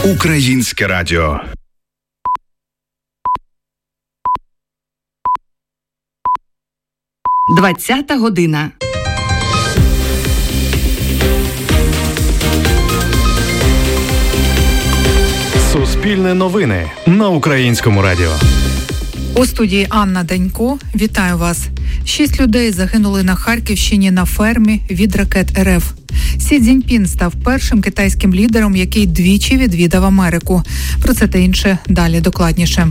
Українське радіо. Двадцята година. Суспільне новини на Українському радіо. У студії Анна Данько. Вітаю вас. 6 людей загинули на Харківщині на фермі від ракет РФ. Сі Цзіньпін став першим китайським лідером, який двічі відвідав Америку. Про це та інше далі докладніше.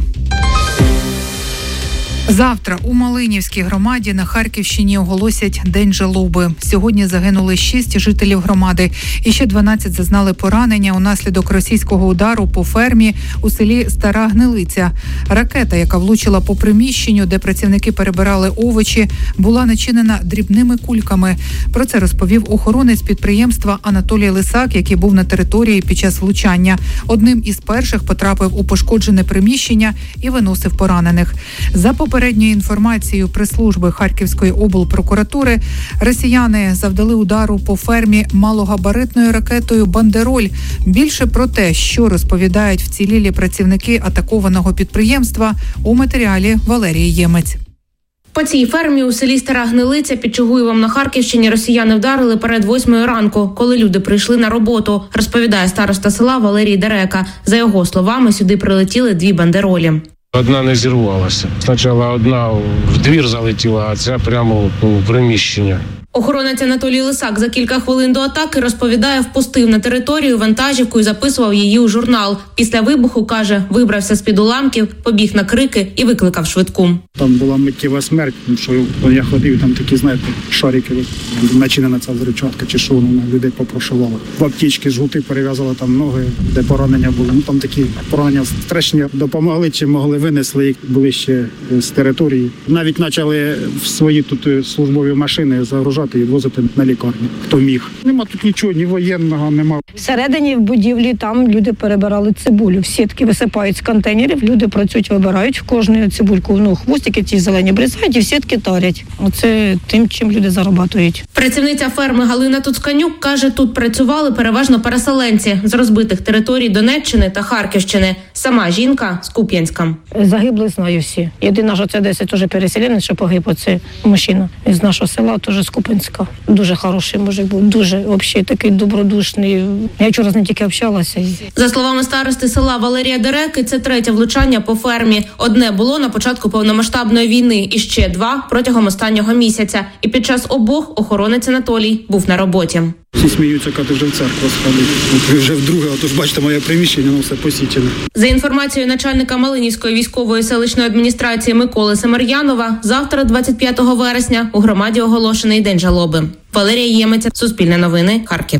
Завтра у Малинівській громаді на Харківщині оголосять День жалоби. Сьогодні загинули 6 жителів громади і ще 12 зазнали поранення унаслідок російського удару по фермі у селі Стара Гнилиця. Ракета, яка влучила по приміщенню, де працівники перебирали овочі, була начинена дрібними кульками. Про це розповів охоронець підприємства Анатолій Лисак, який був на території під час влучання. Одним із перших потрапив у пошкоджене приміщення і виносив поранених. За попередньою інформацією прес-служби Харківської облпрокуратури, росіяни завдали удару по фермі малогабаритною ракетою «Бандероль». Більше про те, що розповідають вцілілі працівники атакованого підприємства, у матеріалі Валерії Ємець. По цій фермі у селі Стара Гнилиця під Чугуєвом на Харківщині росіяни вдарили перед 8 ранку, коли люди прийшли на роботу, розповідає староста села Валерій Дерека. За його словами, сюди прилетіли 2 бандеролі. Одна не зірвалася. Спочатку одна в двір залетіла, а ця прямо у приміщення. Охоронець Анатолій Лисак за кілька хвилин до атаки, розповідає, впустив на територію вантажівку і записував її у журнал. Після вибуху, каже, вибрався з-під уламків, побіг на крики і викликав швидку. Там була миттєва смерть, тому що я ходив, там такі, знаєте, шарики, начинена ця взривчатка, чи що воно людей попрошувало. В аптечки жгути перев'язали там ноги, де поранення було. Ну там такі поранення страшні. Допомогли, чи могли, винесли їх ближче з території. Навіть почали в свої тут службові машини загружати і возити на лікарню, хто міг. Нема тут нічого, ні воєнного, нема. Всередині в будівлі там люди перебирали цибулю. В сітки висипають з контейнерів, люди працюють, вибирають в кожну цибульку, хвостики ті зелені бризають і в сітки тарять. Оце тим, чим люди заробляють. Працівниця ферми Галина Туцканюк каже, тут працювали переважно переселенці з розбитих територій Донеччини та Харківщини. Сама жінка з Куп'янська. Загибли, знаю всі. Єдина, що це десь теж переселенець, що погиб, оце мужчина з нашого села, теж з Куп'янська. Дуже хороший мужик був, дуже взагалі такий добродушний. Я вчора з ним тільки общалася. За словами старости села Валерія Дереки, це 3-те влучання по фермі. Одне було на початку повномасштабної війни і ще 2 протягом останнього місяця. І під час обох охоронець Анатолій був на роботі. Всі сміються, коли ти вже в церкву сходить. Ви вже вдруге, отож бачите, моє приміщення, воно все посічене. За інформацією начальника Малинівської військової селищної адміністрації Миколи Семер'янова, завтра, 25 вересня, у громаді оголошений День жалоби. Валерія Ємець, Суспільне новини, Харків.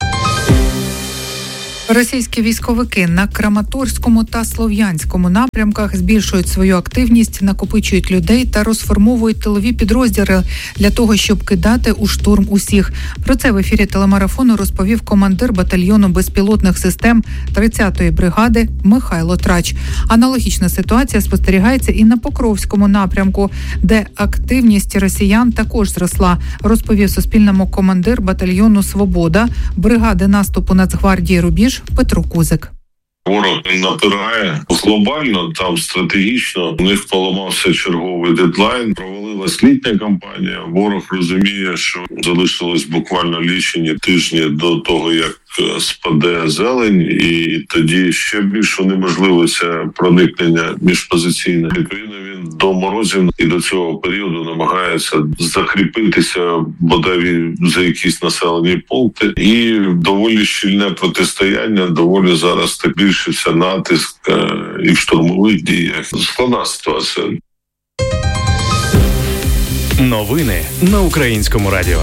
Російські військовики на Краматорському та Слов'янському напрямках збільшують свою активність, накопичують людей та розформовують тилові підрозділи для того, щоб кидати у штурм усіх. Про це в ефірі телемарафону розповів командир батальйону безпілотних систем 30-ї бригади Михайло Трач. Аналогічна ситуація спостерігається і на Покровському напрямку, де активність росіян також зросла, розповів Суспільному командир батальйону «Свобода» бригади наступу Нацгвардії «Рубіж» Петро Кузик. Ворог напирає глобально, там стратегічно. У них поламався черговий дедлайн, провалилась літня кампанія. Ворог розуміє, що залишилось буквально лічені тижні до того, як спаде зелень, і тоді ще більше неможливості проникнення міжпозиційне. Відповідно, він до морозів і до цього періоду намагається закріпитися бодай за якісь населені пункти. І доволі щільне протистояння, доволі зараз так збільшився натиск і в штурмових діях. Складна ситуація. Новини на Українському радіо.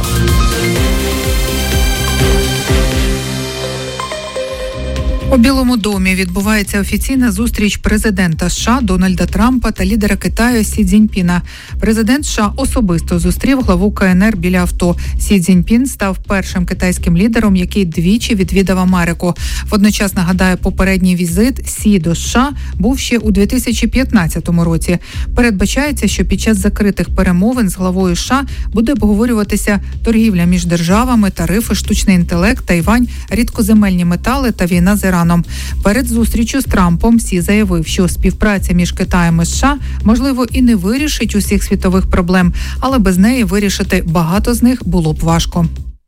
У Білому домі відбувається офіційна зустріч президента США Дональда Трампа та лідера Китаю Сі Цзіньпіна. Президент США особисто зустрів главу КНР біля авто. Сі Цзіньпін став першим китайським лідером, який двічі відвідав Америку. Водночас, нагадаю, попередній візит Сі до США був ще у 2015 році. Передбачається, що під час закритих перемовин з главою США буде обговорюватися торгівля між державами, тарифи, штучний інтелект, Тайвань, рідкоземельні метали та війна з Іраном. Іраном. Перед зустрічю з Трампом Сі заявив, що співпраця між Китаєм і США, можливо, і не вирішить усіх світових проблем, але без неї вирішити багато з них було б важко.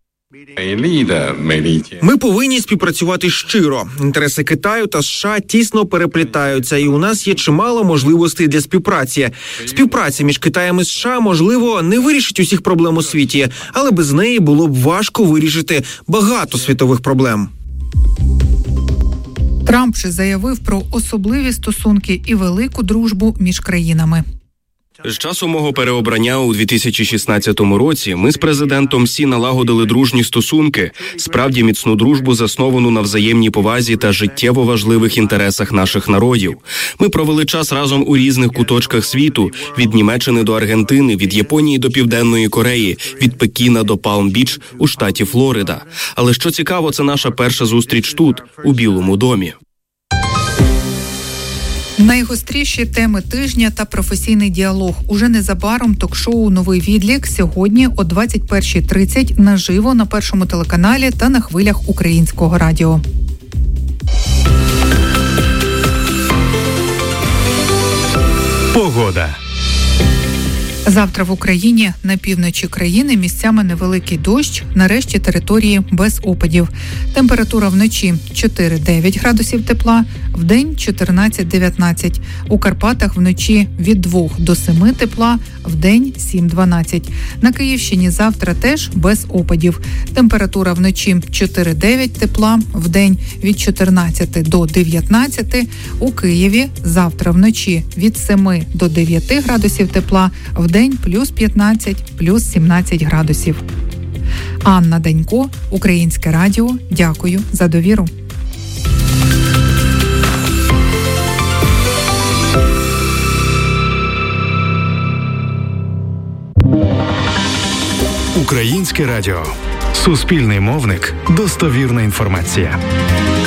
Ми повинні співпрацювати щиро. Інтереси Китаю та США тісно переплітаються, і у нас є чимало можливостей для співпраці. Співпраця між Китаєм і США, можливо, не вирішить усіх проблем у світі, але без неї було б важко вирішити багато світових проблем. Трамп же заявив про особливі стосунки і велику дружбу між країнами. З часу мого переобрання у 2016 році ми з президентом Сі налагодили дружні стосунки, справді міцну дружбу, засновану на взаємній повазі та життєво важливих інтересах наших народів. Ми провели час разом у різних куточках світу, від Німеччини до Аргентини, від Японії до Південної Кореї, від Пекіна до Палм-Біч у штаті Флорида. Але що цікаво, це наша перша зустріч тут, у Білому домі. Найгостріші теми тижня та професійний діалог. Уже незабаром ток-шоу «Новий відлік» сьогодні о 21:30 наживо на Першому телеканалі та на хвилях Українського радіо. Погода. Завтра в Україні на півночі країни місцями невеликий дощ, на решті території без опадів. Температура вночі 4-9 градусів тепла, вдень 14-19. У Карпатах вночі від 2 до 7 тепла, вдень 7-12. На Київщині завтра теж без опадів. Температура вночі 4-9 тепла, вдень від 14 до 19. У Києві завтра вночі від 7 до 9 градусів тепла, вдень плюс 15, плюс 17 градусів. Анна Данько, Українське радіо. Дякую за довіру. Українське радіо. Суспільний мовник. Достовірна інформація.